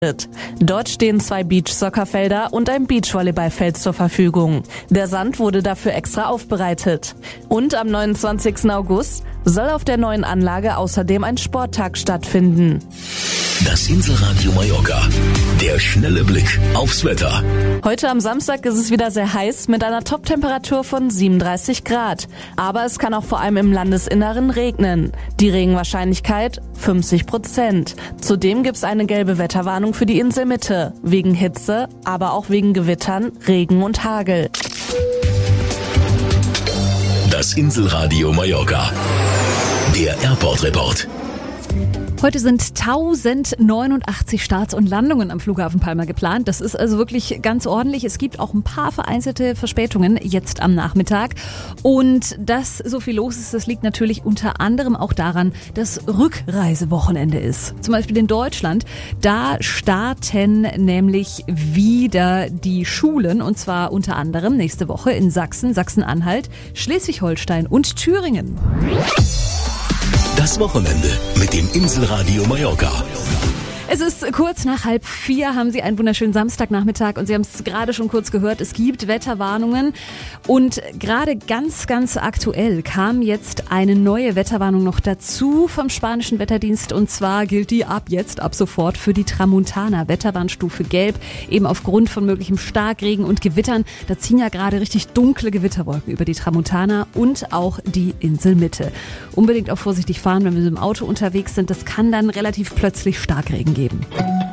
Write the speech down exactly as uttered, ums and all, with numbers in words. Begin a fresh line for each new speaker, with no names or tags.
Dort stehen zwei Beachsoccerfelder und ein Beachvolleyballfeld zur Verfügung. Der Sand wurde dafür extra aufbereitet. Und am neunundzwanzigsten August soll auf der neuen Anlage außerdem ein Sporttag stattfinden.
Das Inselradio Mallorca. Der schnelle Blick aufs Wetter.
Heute am Samstag ist es wieder sehr heiß mit einer Toptemperatur von siebenunddreißig Grad. Aber es kann auch vor allem im Landesinneren regnen. Die Regenwahrscheinlichkeit fünfzig Prozent. Zudem gibt es eine gelbe Wetterwarnung für die Inselmitte. Wegen Hitze, aber auch wegen Gewittern, Regen und Hagel.
Das Inselradio Mallorca. Der Airport Report.
Heute sind tausendneunundachtzig Starts und Landungen am Flughafen Palma geplant. Das ist also wirklich ganz ordentlich. Es gibt auch ein paar vereinzelte Verspätungen jetzt am Nachmittag. Und dass so viel los ist, das liegt natürlich unter anderem auch daran, dass Rückreisewochenende ist. Zum Beispiel in Deutschland. Da starten nämlich wieder die Schulen. Und zwar unter anderem nächste Woche in Sachsen, Sachsen-Anhalt, Schleswig-Holstein und Thüringen.
Das Wochenende mit dem Inselradio Mallorca.
Es ist kurz nach halb vier, haben Sie einen wunderschönen Samstagnachmittag und Sie haben es gerade schon kurz gehört, es gibt Wetterwarnungen und gerade ganz, ganz aktuell kam jetzt eine neue Wetterwarnung noch dazu vom spanischen Wetterdienst und zwar gilt die ab jetzt, ab sofort für die Tramontana, Wetterwarnstufe Gelb, eben aufgrund von möglichem Starkregen und Gewittern. Da ziehen ja gerade richtig dunkle Gewitterwolken über die Tramontana und auch die Inselmitte. Unbedingt auch vorsichtig fahren, wenn wir mit dem Auto unterwegs sind, das kann dann relativ plötzlich Starkregen geben.